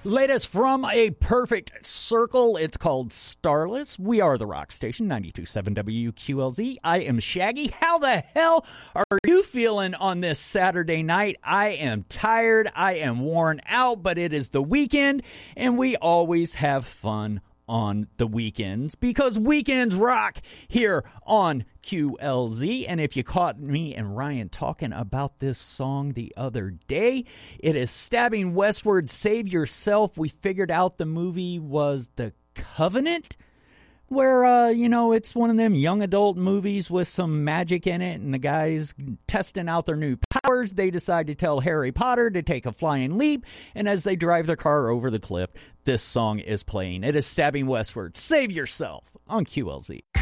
Latest from a perfect circle. It's called Starless. We are the rock station, 92.7 WQLZ. I am Shaggy. How the hell are you feeling on this Saturday night? I am tired. I am worn out, but it is the weekend, and we always have fun on the weekends because weekends rock here on QLZ. And if you caught me and Ryan talking about this song the other day, it is Stabbing Westward, Save Yourself. We figured out the movie was The Covenant, where, it's one of them young adult movies with some magic in it, and the guys testing out their new powers. They decide to tell Harry Potter to take a flying leap, and as they drive their car over the cliff, this song is playing. It is Stabbing Westward, Save Yourself on QLZ.